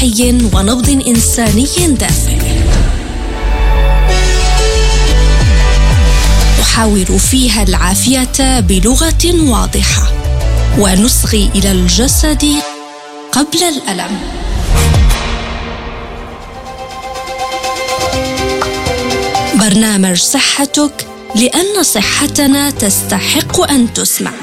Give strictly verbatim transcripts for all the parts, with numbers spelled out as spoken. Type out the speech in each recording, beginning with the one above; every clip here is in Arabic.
حي ونبض إنساني دافئ. نحاور فيها العافية بلغة واضحة ونصغي إلى الجسد قبل الألم. برنامج صحتك، لأن صحتنا تستحق أن تسمع.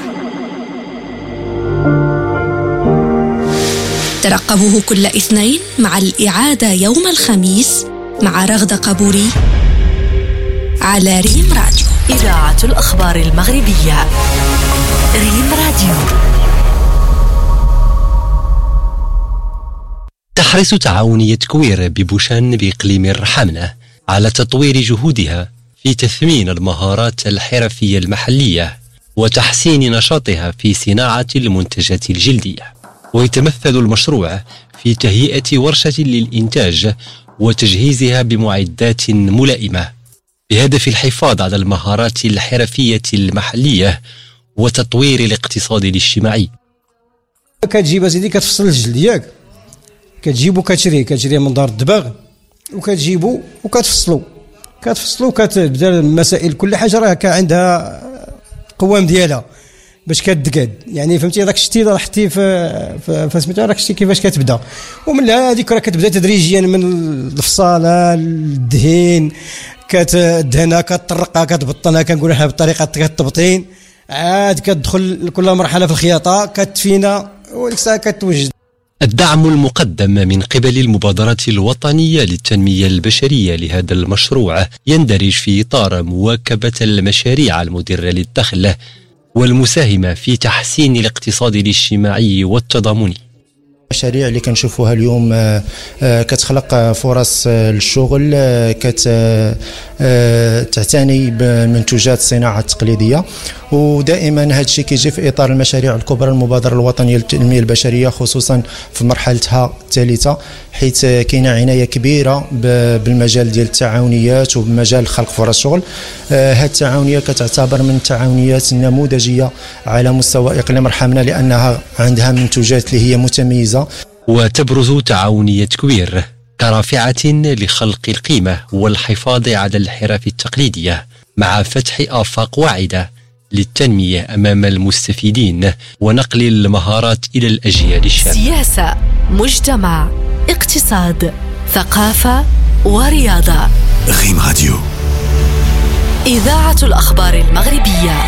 ترقبوه كل اثنين مع الإعادة يوم الخميس مع رغدة قبوري على ريم راديو، إذاعة الأخبار المغربية. ريم راديو. تحرص تعاونية كوير ببوشان بإقليم الرحمنة على تطوير جهودها في تثمين المهارات الحرفية المحلية وتحسين نشاطها في صناعة المنتجات الجلدية. ويتمثل المشروع في تهيئة ورشة للإنتاج وتجهيزها بمعدات ملائمة بهدف الحفاظ على المهارات الحرفية المحلية وتطوير الاقتصاد الاجتماعي. كتجيب زيدي كتفصل الجلد ياك، كتجيبو كتشريه كتشريه من دار الدباغ وكتجيبو وكتفصلو كتفصلو كتبدا المسائل كل حاجه راه عندها قوام ديالها باش كتقاد، يعني فهمتي داك الشتي راه حتي في فسميتو راك شتي كيفاش كتبدا، ومن هذيك راه كتبدا تدريجيا من الفصاله الدهين، كتدهنها كتطرقها كتبطنها كنقولوا حنا بالطريقه كتبطين، عاد كتدخل كل مرحله في الخياطه كتفينا وديك الساعه كتوجد. الدعم المقدم من قبل المبادرة الوطنية للتنمية البشرية لهذا المشروع يندرج في إطار مواكبة المشاريع المدرة للدخل والمساهمة في تحسين الاقتصاد الاجتماعي والتضامني. المشاريع اللي كنشوفوها اليوم كتخلق فرص للشغل، كتعتني بمنتوجات الصناعة التقليدية، ودائما هذا الشيء كيجي في إطار المشاريع الكبرى المبادرة الوطنية للتنمية البشرية، خصوصا في مرحلتها الثالثة، حيث كاينه عناية كبيرة بالمجال ديال التعاونيات وبمجال خلق فرص شغل. هذه التعاونية كتعتبر من التعاونيات النموذجية على مستوى إقليم رحمنا، لأنها عندها منتوجات اللي هي متميزة. وتبرز تعاونية كوير كرافعة لخلق القيمة والحفاظ على الحرف التقليدية مع فتح آفاق واعدة للتنمية أمام المستفيدين ونقل المهارات إلى الأجيال الشابة. سياسة، مجتمع، اقتصاد، ثقافة ورياضة. ريم راديو، إذاعة الأخبار المغربية.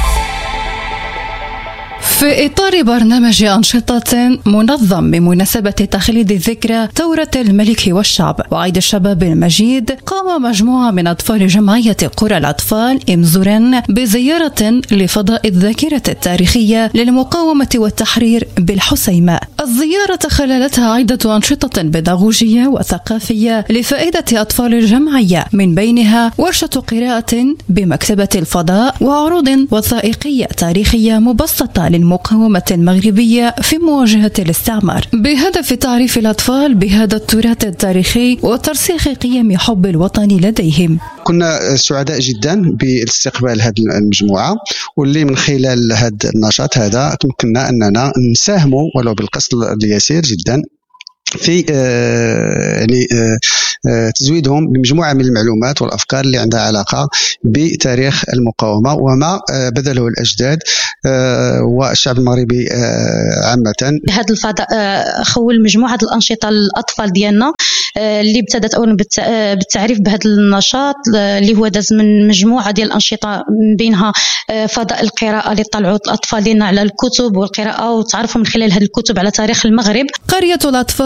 في إطار برنامج أنشطة منظم بمناسبة تخليد ذكرى ثورة الملك والشعب وعيد الشباب المجيد، قام مجموعة من أطفال جمعية قرى الأطفال إمزورن بزيارة لفضاء الذاكرة التاريخية للمقاومة والتحرير بالحسيمة. الزيارة خللتها عدة أنشطة بيداغوجية وثقافية لفائدة أطفال الجمعية، من بينها ورشة قراءة بمكتبة الفضاء وعروض وثائقية تاريخية مبسطة للمقاومة المغربية في مواجهة الاستعمار، بهدف تعريف الأطفال بهذا التراث التاريخي وترسيخ قيم حب الوطن لديهم. كنا سعداء جدا باستقبال هذه المجموعة، واللي من خلال هذا النشاط هذا تمكننا أننا نساهموا ولو بالقسط اليسير جدا في آه يعني آه آه تزويدهم بمجموعة من المعلومات والأفكار اللي عندها علاقة بتاريخ المقاومة وما آه بذله الأجداد آه والشعب المغربي آه عامة. هذا الفضاء آه خول مجموعة الأنشطة للأطفال ديالنا آه اللي ابتدت أولا بالتعريف بهذا النشاط آه اللي هو داز من مجموعة ديال الأنشطة، من بينها آه فضاء القراءة اللي طلعوا الأطفال ديالنا على الكتب والقراءة وتعرفوا من خلال هذه الكتب على تاريخ المغرب. قرية الأطفال